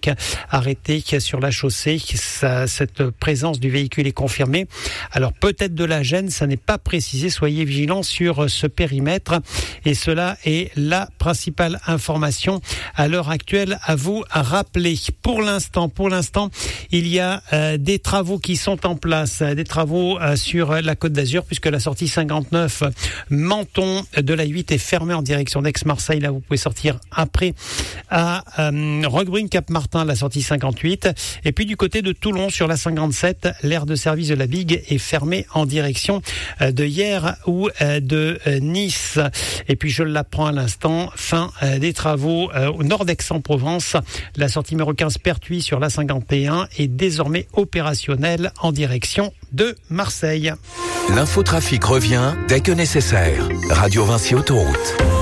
trafic arrêté sur la chaussée. Cette présence du véhicule est confirmée. Alors peut-être de la gêne, ça n'est pas précisé. Soyez vigilants sur ce périmètre. Et cela est la principale information à l'heure actuelle à vous rappeler. Pour l'instant, il y a des travaux qui sont en place, des travaux sur la Côte d'Azur, puisque la sortie 59 Menton de la 8 est fermée en direction d'Aix-Marseille. Là, vous pouvez sortir après à Roquebrune Cap-Martin, la sortie 58. Et puis du côté de Toulon, sur la 57, l'aire de service de la Bigue est fermée en direction de Hyères ou de Nice. Et puis je l'apprends à l'instant, fin des travaux au nord d'Aix-en-Provence. La sortie numéro 15 Pertuis sur la 51 est désormais opérationnelle en direction de Marseille. L'infotrafic revient dès que nécessaire. Radio Vinci Autoroute.